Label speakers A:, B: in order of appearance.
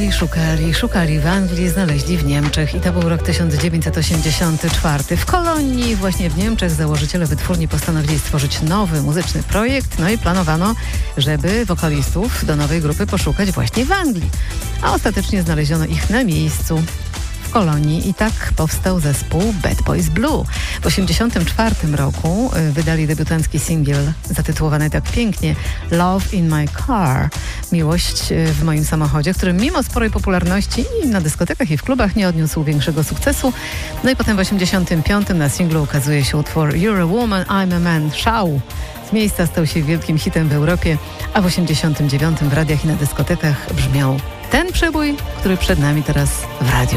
A: Szukali w Anglii, znaleźli w Niemczech i to był rok 1984. W Kolonii, właśnie w Niemczech, założyciele wytwórni postanowili stworzyć nowy muzyczny projekt, no i planowano, żeby wokalistów do nowej grupy poszukać właśnie w Anglii. A ostatecznie znaleziono ich na miejscu. W Kolonii i tak powstał zespół Bad Boys Blue. W 1984 roku wydali debiutancki singiel zatytułowany tak pięknie Love in My Car, miłość w moim samochodzie, który mimo sporej popularności i na dyskotekach i w klubach nie odniósł większego sukcesu. No i potem w 1985 na singlu ukazuje się utwór You're a Woman, I'm a Man, Szał. Z miejsca stał się wielkim hitem w Europie, a w 1989 w radiach i na dyskotekach brzmiał ten przebój, który przed nami teraz w radiu.